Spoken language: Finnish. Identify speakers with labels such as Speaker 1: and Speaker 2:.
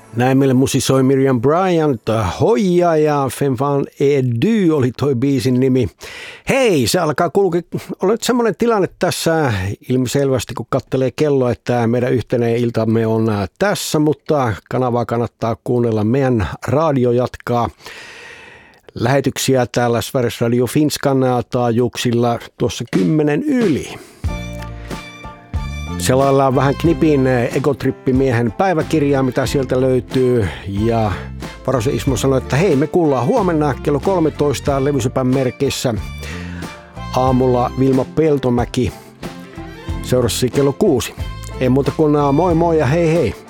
Speaker 1: Näin meille musisoi Miriam Bryant, Hoija ja Femme Fan et Du oli toi biisin nimi. Hei, se alkaa kulkea. On nyt semmoinen tilanne tässä ilmiselvästi, kun katselee kello, että meidän yhteinen iltamme on tässä, mutta kanavaa kannattaa kuunnella. Meidän radio jatkaa lähetyksiä täällä Sveriges Radio Finskan taajuuksilla tuossa 10 yli. Selaillaan vähän Knipin Egotrippimiehen päiväkirjaa, mitä sieltä löytyy. Ja Parosen Ismo sanoi, että hei, me kuullaan huomenna kello 13 Levysepän merkeissä. Aamulla Vilma Peltomäki seurasi kello 6. Ei muuta kuin moi moi ja hei hei.